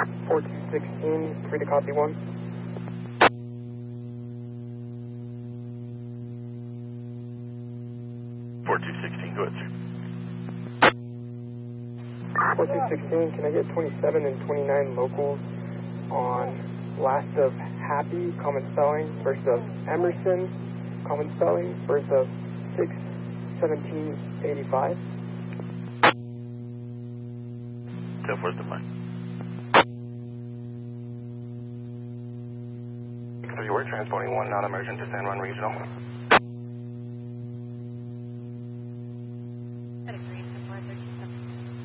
4216, free to copy 1. 4216, go ahead, sir. 4216, can I get 27 and 29 locals on last of Happy, common spelling, first of Emerson, common spelling, first of 61785. So forth to mine. So you were transporting one non-emergent to San Juan Regional.